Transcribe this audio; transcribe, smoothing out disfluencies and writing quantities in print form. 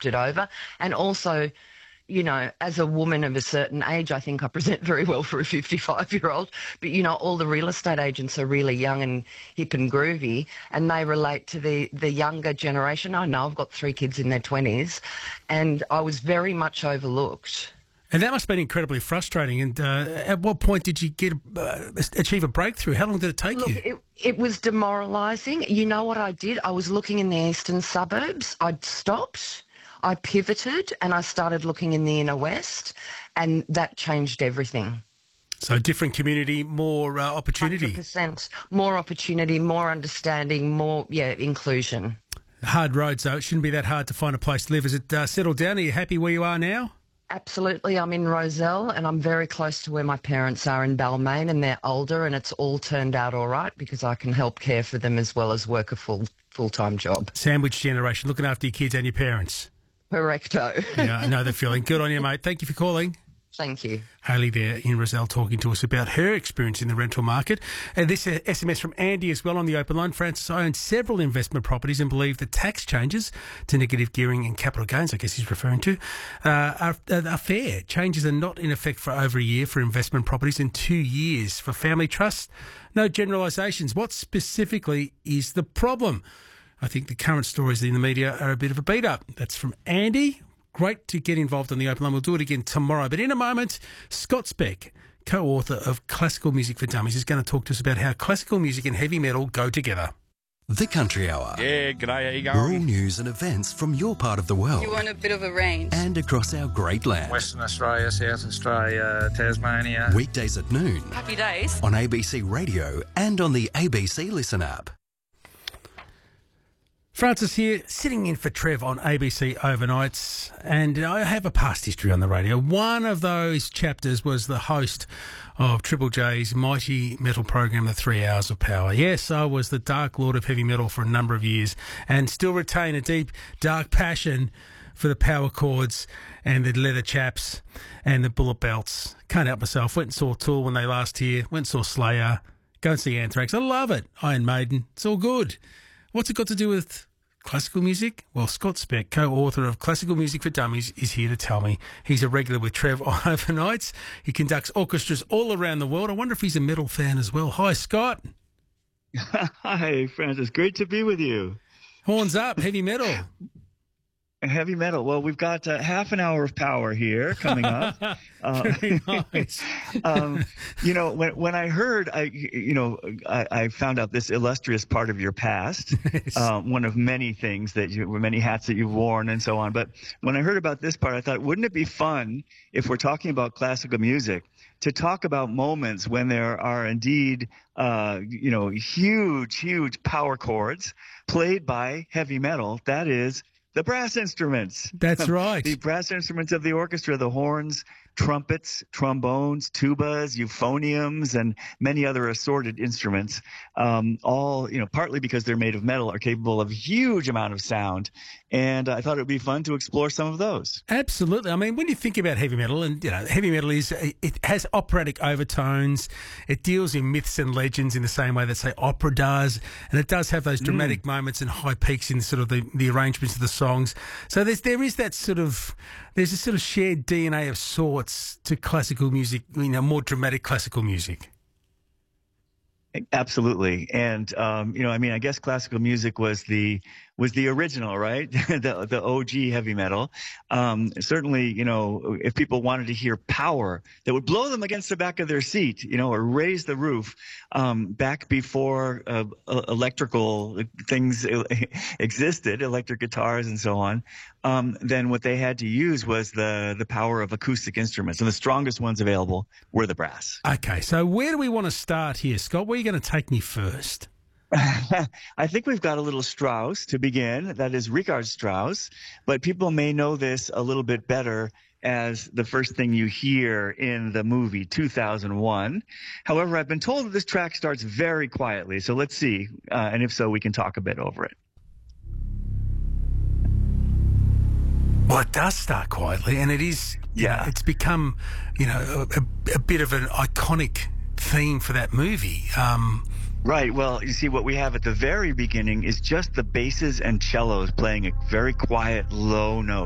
it over. And also, you know, as a woman of a certain age, I think I present very well for a 55-year-old. But, you know, all the real estate agents are really young and hip and groovy, and they relate to the younger generation. I know I've got 3 kids in their 20s, and I was very much overlooked. And that must have been incredibly frustrating. And at what point did you achieve a breakthrough? How long did it take you? It was demoralising. You know what I did? I was looking in the eastern suburbs. I'd stopped, I pivoted, and I started looking in the inner west, and that changed everything. So different community, more opportunity. 100%. More opportunity, more understanding, more, inclusion. Hard roads, though. It shouldn't be that hard to find a place to live. Is it settled down? Are you happy where you are now? Absolutely. I'm in Rozelle, and I'm very close to where my parents are in Balmain, and they're older, and it's all turned out all right because I can help care for them as well as work a full-time job. Sandwich generation, looking after your kids and your parents. Correcto. Yeah, I know the feeling. Good on you, mate. Thank you for calling. Thank you. Hayley there in Rozelle talking to us about her experience in the rental market. And this SMS from Andy as well on the open line. Francis owns several investment properties and believe the tax changes to negative gearing and capital gains, I guess he's referring to, are fair. Changes are not in effect for over a year for investment properties and 2 years for family trusts. No generalisations. What specifically is the problem? I think the current stories in the media are a bit of a beat up. That's from Andy. Great to get involved on the open line. We'll do it again tomorrow. But in a moment, Scott Speck, co-author of Classical Music for Dummies, is going to talk to us about how classical music and heavy metal go together. The Country Hour. Yeah, g'day, how you going? Rural news and events from your part of the world. You want a bit of a range. And across our great land. Western Australia, South Australia, Tasmania. Weekdays at noon. Happy days. On ABC Radio and on the ABC Listen app. Francis here, sitting in for Trev on ABC Overnights, and I have a past history on the radio. One of those chapters was the host of Triple J's mighty metal program, The 3 Hours of Power. Yes, I was the Dark Lord of heavy metal for a number of years and still retain a deep, dark passion for the power chords and the leather chaps and the bullet belts. Can't help myself. Went and saw Tool when they last here, went and saw Slayer, go and see Anthrax. I love it. Iron Maiden, it's all good. What's it got to do with classical music? Well, Scott Speck, co-author of Classical Music for Dummies, is here to tell me. He's a regular with Trev on overnights. He conducts orchestras all around the world. I wonder if he's a metal fan as well. Hi, Scott. Hi, Francis. Great to be with you. Horns up, heavy metal. Heavy metal. Well, we've got half an hour of power here coming up. Very nice. You know, when I heard, I found out this illustrious part of your past, one of many things many hats that you've worn and so on. But when I heard about this part, I thought, wouldn't it be fun if we're talking about classical music to talk about moments when there are indeed, huge power chords played by heavy metal. That is, the brass instruments. That's right. The brass instruments of the orchestra, the horns, trumpets, trombones, tubas, euphoniums, and many other assorted instruments, all, partly because they're made of metal, are capable of a huge amount of sound. And I thought it would be fun to explore some of those. Absolutely. I mean, when you think about heavy metal, and, heavy metal it has operatic overtones. It deals in myths and legends in the same way that, say, opera does. And it does have those dramatic moments and high peaks in sort of the arrangements of the songs. So there's a sort of shared DNA of sorts to classical music, more dramatic classical music. Absolutely. And, I guess classical music was the original, right? the OG heavy metal. Certainly, if people wanted to hear power that would blow them against the back of their seat, or raise the roof, back before electrical things existed, electric guitars and so on, then what they had to use was the power of acoustic instruments. And the strongest ones available were the brass. Okay, so where do we want to start here, Scott? Where are you going to take me first? I think we've got a little Strauss to begin. That is Richard Strauss. But people may know this a little bit better as the first thing you hear in the movie 2001. However, I've been told that this track starts very quietly. So let's see. And if so, we can talk a bit over it. Well, it does start quietly, and it is, it's become, a bit of an iconic theme for that movie. Right. Well, you see, what we have at the very beginning is just the basses and cellos playing a very quiet, low note.